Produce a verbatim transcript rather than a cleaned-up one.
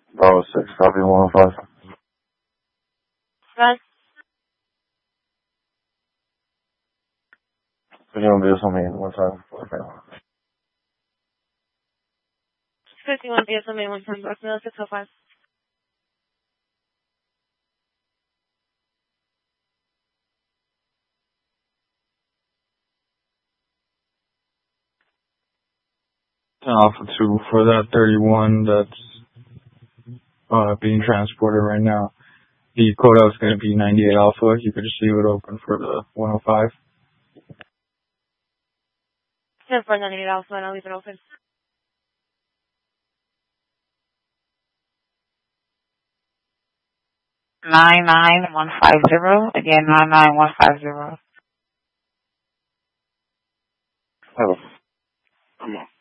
Bravo six, copy one oh five. Gus? fifty-one B S on me one time. fifty-one B S on me one time, Brooklyn six oh five. Alpha two for that thirty-one that's uh, being transported right now. The codeout is going to be ninety-eight Alpha. You could just leave it open for the one oh five. ten four ninety-eight Alpha, and I'll leave it open. nine nine one five zero. Again, nine nine one five zero. Hello. Come on.